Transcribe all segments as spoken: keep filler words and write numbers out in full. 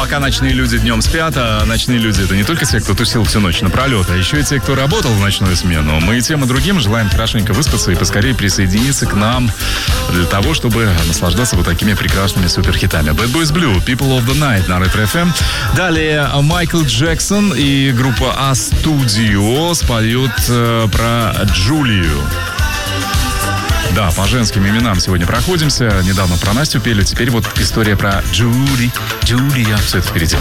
пока ночные люди днем спят, а ночные люди — это не только те, кто тусил всю ночь напролет, а еще и те, кто работал в ночную смену. Мы и тем, и другим желаем хорошенько выспаться и поскорее присоединиться к нам для того, чтобы наслаждаться вот такими прекрасными суперхитами. Bad Boys Blue, People of the Night на Ретро эф эм. Далее Майкл Джексон и группа A-Studio споют э, про Джулию. Да, по женским именам сегодня проходимся. Недавно про Настю пели, теперь вот история про Джули, Джулия. Все это впереди.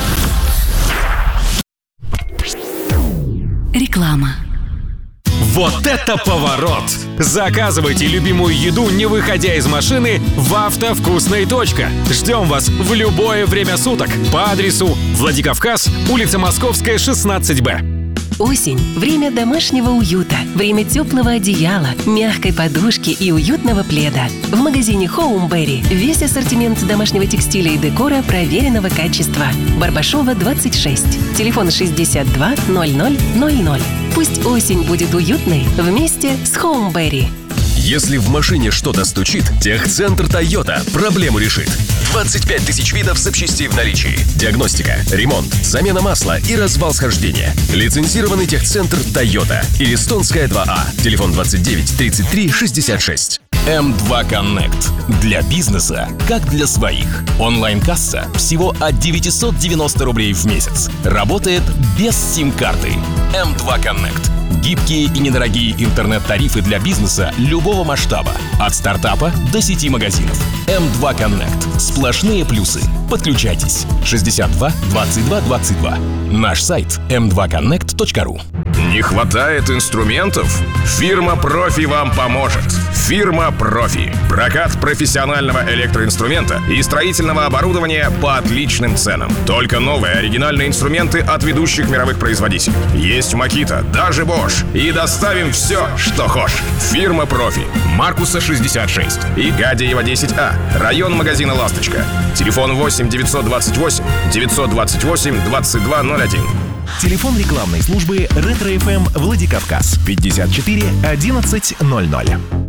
Реклама. Вот это поворот! Заказывайте любимую еду, не выходя из машины, в «Автовкусной. Ждем вас в любое время суток по адресу Владикавказ, улица Московская, шестнадцать бэ. Осень – время домашнего уюта, время теплого одеяла, мягкой подушки и уютного пледа. В магазине Хоумберри весь ассортимент домашнего текстиля и декора проверенного качества. Барбашова, двадцать шесть. Телефон шестьдесят два ноль ноль ноль ноль. Пусть осень будет уютной вместе с Хоумберри. Если в машине что-то стучит, Техцентр Тойота проблему решит. двадцать пять тысяч видов запчастей в наличии. Диагностика, ремонт, замена масла и развал схождения. Лицензированный Техцентр Тойота. Илистонская два А. Телефон двадцать девять тридцать три шестьдесят шесть. эм два Connect. Для бизнеса, как для своих. Онлайн-касса всего от девятьсот девяносто рублей в месяц. Работает без сим-карты. эм два Connect. Гибкие и недорогие интернет-тарифы для бизнеса любого масштаба. От стартапа до сети магазинов. эм два Connect. Сплошные плюсы. Подключайтесь. шестьдесят два двадцать два двадцать два. Наш сайт эм два коннект точка ру. Не хватает инструментов? Фирма «Профи» вам поможет. Фирма «Профи». Прокат профессионального электроинструмента и строительного оборудования по отличным ценам. Только новые оригинальные инструменты от ведущих мировых производителей. Есть Makita, даже Bosch. И доставим все, что хочешь. Фирма «Профи». Маркуса шестьдесят шесть и Гадяева десять А. Район магазина «Ласточка». Телефон восемь девятьсот двадцать восемь девятьсот двадцать восемь двадцать два ноль один. Телефон рекламной службы Ретро эф эм Владикавказ пятьдесят четыре одиннадцать ноль ноль.